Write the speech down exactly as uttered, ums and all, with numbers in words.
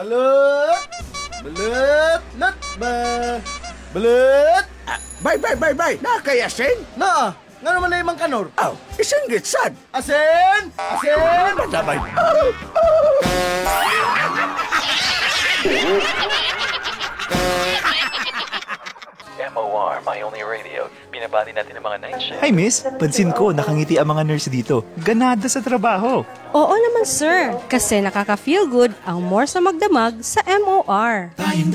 Balut! Balut! Lut ba? Balut! Bay, bay, bay, bay! Nakayasin? Na! Nga naman na imang kanor? Aw, isang gitsad! Asen! Asen! Madabay! M O R, My Only Radio. Binabati natin ang mga night shift. Hi miss, pansin ko nakangiti ang mga nurse dito. Ganada sa trabaho. Oo naman sir, kasi nakaka-feel good ang more sa magdamag sa M O R.